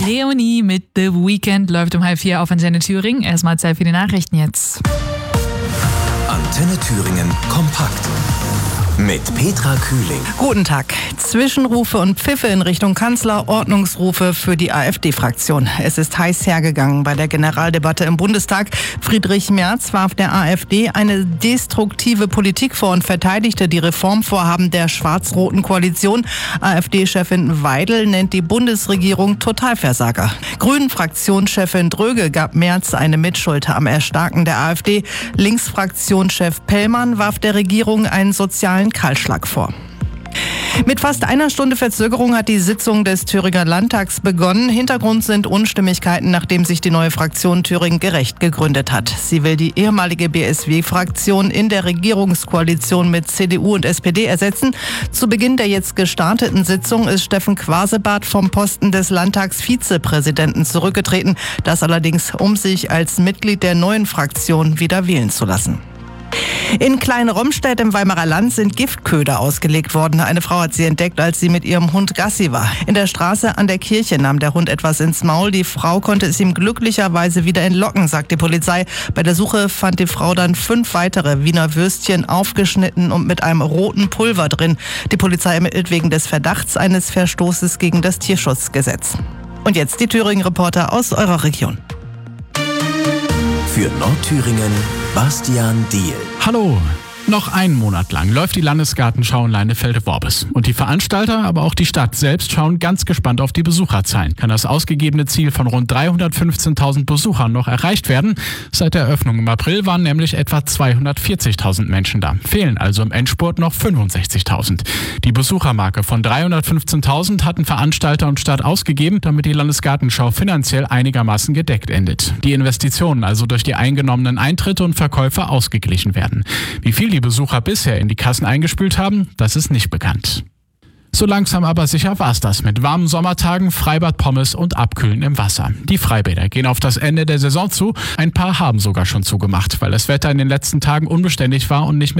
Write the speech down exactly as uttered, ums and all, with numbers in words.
Leonie mit The Weekend läuft um halb vier auf Antenne Thüringen. Erstmal Zeit für die Nachrichten jetzt. Antenne Thüringen kompakt. Mit Petra Kühling. Guten Tag. Zwischenrufe und Pfiffe in Richtung Kanzler, Ordnungsrufe für die AfD-Fraktion. Es ist heiß hergegangen bei der Generaldebatte im Bundestag. Friedrich Merz warf der AfD eine destruktive Politik vor und verteidigte die Reformvorhaben der schwarz-roten Koalition. AfD-Chefin Weidel nennt die Bundesregierung Totalversager. Grünen-Fraktionschefin Dröge gab Merz eine Mitschuld am Erstarken der AfD. Linksfraktionschef Pellmann warf der Regierung einen sozialen Kahlschlag vor. Mit fast einer Stunde Verzögerung hat die Sitzung des Thüringer Landtags begonnen. Hintergrund sind Unstimmigkeiten, nachdem sich die neue Fraktion Thüringen gerecht gegründet hat. Sie will die ehemalige B S W-Fraktion in der Regierungskoalition mit C D U und S P D ersetzen. Zu Beginn der jetzt gestarteten Sitzung ist Steffen Quasebart vom Posten des Landtagsvizepräsidenten zurückgetreten. Das allerdings, um sich als Mitglied der neuen Fraktion wieder wählen zu lassen. In Klein-Romstedt im Weimarer Land sind Giftköder ausgelegt worden. Eine Frau hat sie entdeckt, als sie mit ihrem Hund Gassi war. In der Straße an der Kirche nahm der Hund etwas ins Maul. Die Frau konnte es ihm glücklicherweise wieder entlocken, sagt die Polizei. Bei der Suche fand die Frau dann fünf weitere Wiener Würstchen aufgeschnitten und mit einem roten Pulver drin. Die Polizei ermittelt wegen des Verdachts eines Verstoßes gegen das Tierschutzgesetz. Und jetzt die Thüringen-Reporter aus eurer Region. Für Nordthüringen Bastian Diehl. Hallo! Noch einen Monat lang läuft die Landesgartenschau in Leinefelde-Worbis. Und die Veranstalter, aber auch die Stadt selbst schauen ganz gespannt auf die Besucherzahlen. Kann das ausgegebene Ziel von rund dreihundertfünfzehntausend Besuchern noch erreicht werden? Seit der Eröffnung im April waren nämlich etwa zweihundertvierzigtausend Menschen da. Fehlen also im Endspurt noch fünfundsechzigtausend. Die Besuchermarke von dreihundertfünfzehntausend hatten Veranstalter und Stadt ausgegeben, damit die Landesgartenschau finanziell einigermaßen gedeckt endet. Die Investitionen also durch die eingenommenen Eintritte und Verkäufe ausgeglichen werden. Wie viel die Die Besucher bisher in die Kassen eingespült haben, das ist nicht bekannt. So langsam aber sicher war's das mit warmen Sommertagen, Freibad, Pommes und Abkühlen im Wasser. Die Freibäder gehen auf das Ende der Saison zu. Ein paar haben sogar schon zugemacht, weil das Wetter in den letzten Tagen unbeständig war und nicht mehr